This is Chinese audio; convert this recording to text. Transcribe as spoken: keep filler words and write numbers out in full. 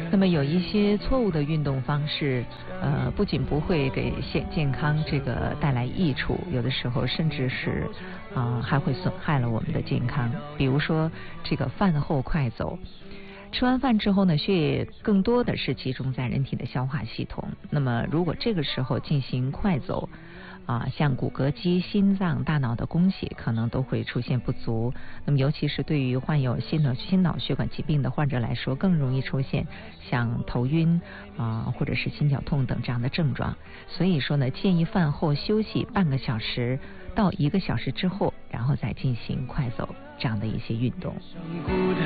那么有一些错误的运动方式，呃，不仅不会给健健康这个带来益处，有的时候甚至是啊、呃、还会损害了我们的健康。比如说这个饭后快走。吃完饭之后呢，血液更多的是集中在人体的消化系统。那么如果这个时候进行快走，啊，像骨骼肌、心脏、大脑的供血可能都会出现不足。那么尤其是对于患有心脑心脑血管疾病的患者来说，更容易出现像头晕啊、或者是心绞痛等这样的症状。所以说呢，建议饭后休息半个小时到一个小时之后，然后再进行快走这样的一些运动。